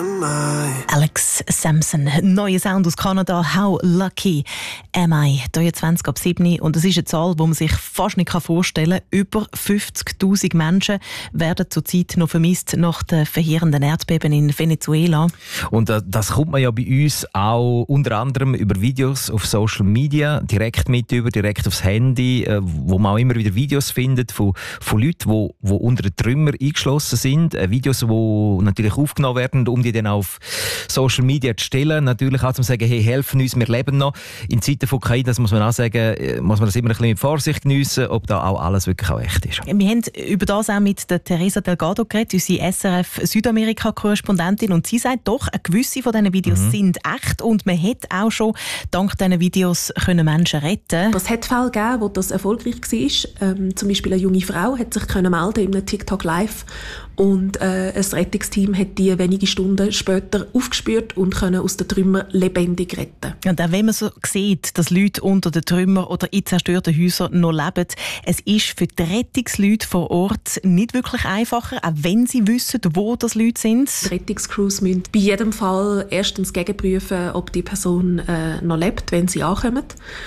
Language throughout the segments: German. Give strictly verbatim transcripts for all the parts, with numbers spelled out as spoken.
Alex Sampson, neuer Sound aus Kanada, «How Lucky Am I?» dreiundzwanzig ab sieben. Und das ist eine Zahl, die man sich fast nicht vorstellen kann. Über fünfzigtausend Menschen werden zurzeit noch vermisst nach den verheerenden Erdbeben in Venezuela. Und äh, das kommt man ja bei uns auch unter anderem über Videos auf Social Media, direkt mit über, direkt aufs Handy, äh, wo man auch immer wieder Videos findet von, von Leuten, die, die unter den Trümmern eingeschlossen sind. Äh, Videos, die natürlich aufgenommen werden, um die dann auf Social Media zu stellen. Natürlich auch zu sagen, hey, helfen uns, wir leben noch. In Zeiten von K I, das muss man auch sagen, muss man das immer ein bisschen mit Vorsicht geniessen, ob da auch alles wirklich auch echt ist. Wir haben über das auch mit der Teresa Delgado geredet, unsere S R F Südamerika-Korrespondentin, und sie sagt doch, gewisse von diesen Videos mhm. sind echt und man hätte auch schon dank diesen Videos können Menschen retten. Es hat Fälle gegeben, wo das erfolgreich war. Ähm, zum Beispiel eine junge Frau hat sich können melden in einem TikTok Live und äh, ein Rettungsteam hat die wenige Stunden später aufgespürt und können aus den Trümmern lebendig retten. Und auch wenn man so sieht, dass Leute unter den Trümmern oder in zerstörten Häusern noch leben, es ist für die Rettungsleute vor Ort nicht wirklich einfacher, auch wenn sie wissen, wo das Leute sind. Die Rettungscrews müssen bei jedem Fall erstens gegenprüfen, ob die Person äh, noch lebt, wenn sie ankommen.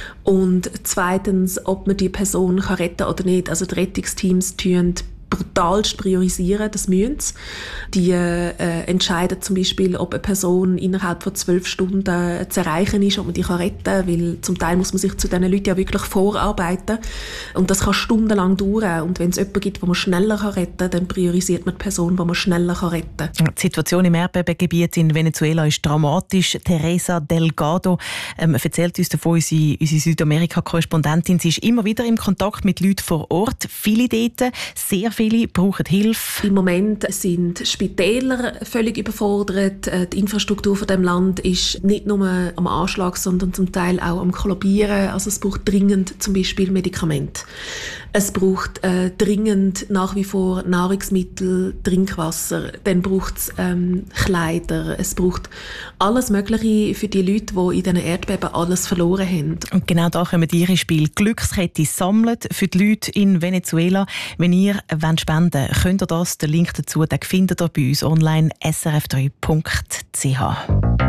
Und zweitens, ob man die Person kann retten kann oder nicht. Also die Rettungsteams tun brutalst priorisieren, das müssen sie. Die äh, entscheiden zum Beispiel, ob eine Person innerhalb von zwölf Stunden zu erreichen ist, ob man die kann retten kann, weil zum Teil muss man sich zu diesen Leuten ja wirklich vorarbeiten. Und das kann stundenlang dauern. Und wenn es jemanden gibt, den man schneller kann retten kann, dann priorisiert man die Person, die man schneller kann retten kann. Die Situation im Erdbebengebiet in Venezuela ist dramatisch. Teresa Delgado ähm, erzählt uns davon, unsere, unsere Südamerika-Korrespondentin. Sie ist immer wieder im Kontakt mit Leuten vor Ort. Viele dort, sehr viele brauchen Hilfe. Im Moment sind Spitäler völlig überfordert. Die Infrastruktur von dem Land ist nicht nur am Anschlag, sondern zum Teil auch am Kollabieren. Also es braucht dringend zum Beispiel Medikamente. Es braucht äh, dringend nach wie vor Nahrungsmittel, Trinkwasser. Dann braucht es ähm, Kleider. Es braucht alles Mögliche für die Leute, die in diesen Erdbeben alles verloren haben. Und genau da kommen die ins Spiel. Glückskette sammelt für die Leute in Venezuela. Wenn ihr wollt spenden, könnt ihr das. Den Link dazu den findet ihr bei uns online s r f drei punkt c h.